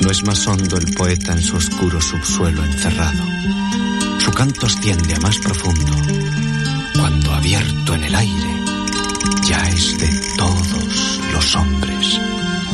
No es más hondo el poeta en su oscuro subsuelo encerrado. Su canto asciende a más profundo, cuando abierto en el aire